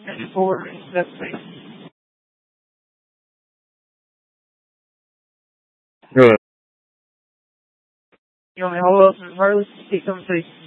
and for that's safe. Good. You want me to hold up some Harley? Take some safe.